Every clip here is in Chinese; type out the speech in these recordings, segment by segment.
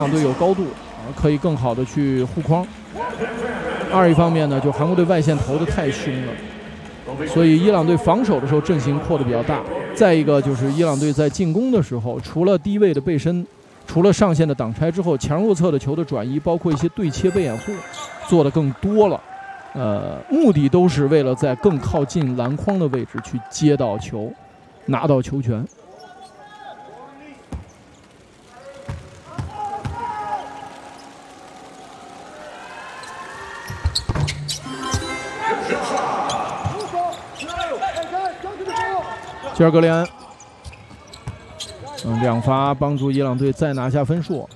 两队有高度可以更好的去护框。二一方面呢，就韩国队外线投的太凶了，所以伊朗队防守的时候阵型扩的比较大。再一个就是伊朗队在进攻的时候，除了低位的背身，除了上线的挡拆之后，强弱侧的球的转移，包括一些对切背掩护，做的更多了。目的都是为了在更靠近篮筐的位置去接到球，拿到球权。吉尔格连安，两罚帮助伊朗队再拿下分数。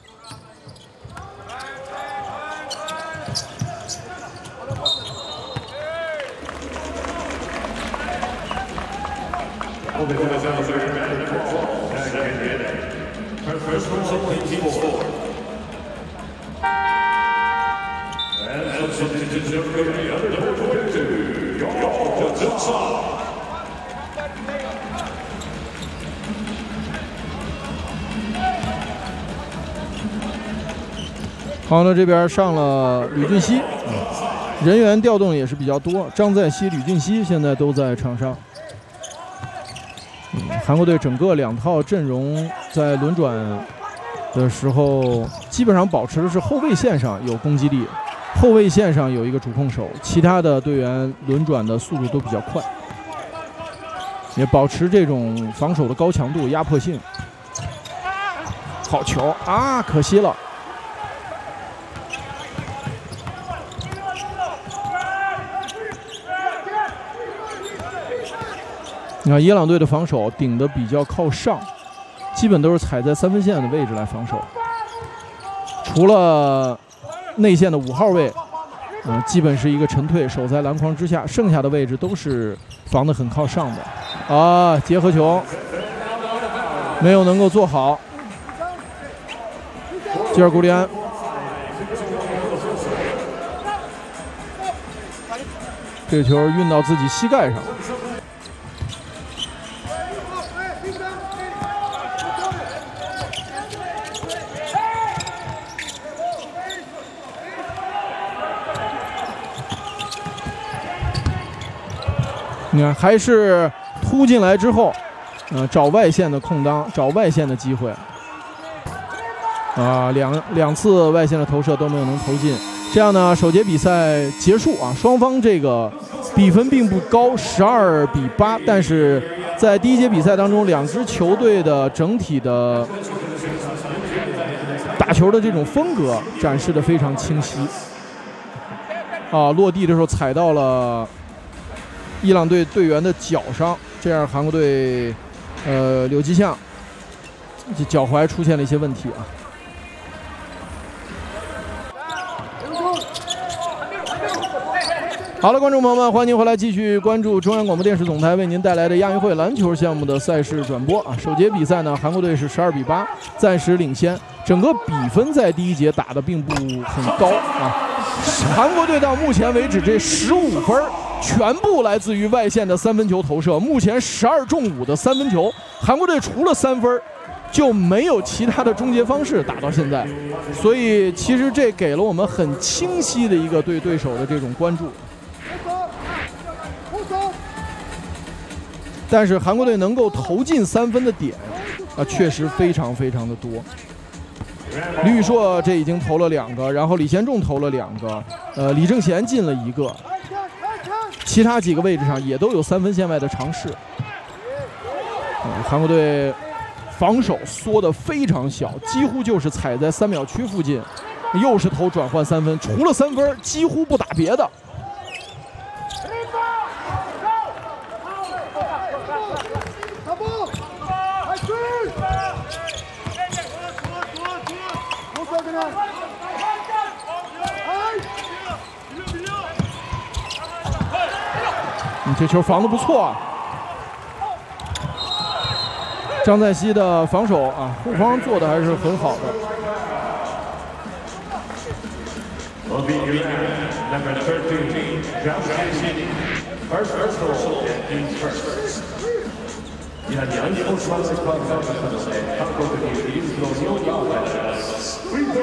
好了，这边上了吕俊熙，人员调动也是比较多，张在熙、吕俊熙现在都在场上。韩国队整个两套阵容在轮转的时候，基本上保持的是后卫线上有攻击力，后卫线上有一个主控手，其他的队员轮转的速度都比较快，也保持这种防守的高强度、压迫性。好球啊，可惜了。你看伊朗队的防守顶得比较靠上，基本都是踩在3分线的位置来防守，除了内线的5号位，基本是一个沉退，守在篮筐之下，剩下的位置都是防得很靠上的。啊，结合球没有能够做好，吉尔古里安。这个球运到自己膝盖上。你看，还是突进来之后，找外线的空当，找外线的机会。两次外线的投射都没有能投进。这样呢，首节比赛结束啊，双方这个比分并不高，12比8，但是在第一节比赛当中，两支球队的整体的打球的这种风格展示得非常清晰。落地的时候踩到了伊朗队队员的脚上，这样韩国队柳吉相脚踝出现了一些问题啊。好了，观众朋友们，欢迎您回来继续关注中央广播电视总台为您带来的亚运会篮球项目的赛事转播啊。首节比赛呢，韩国队是12比8，暂时领先。整个比分在第一节打得并不很高啊。韩国队到目前为止这15分全部来自于外线的3分球投射，目前12中5的3分球，韩国队除了3分就没有其他的终结方式打到现在，所以其实这给了我们很清晰的一个对对手的这种关注。但是韩国队能够投进3分的点确实非常非常的多。李宇硕这已经投了2个，然后李贤仲投了2个，李正贤进了1个，其他几个位置上也都有3分线外的尝试。韩国队防守缩得非常小，几乎就是踩在3秒区附近，又是投转换3分，除了3分几乎不打别的。这球防得不错啊！张在熙的防守护框做的还是很好的。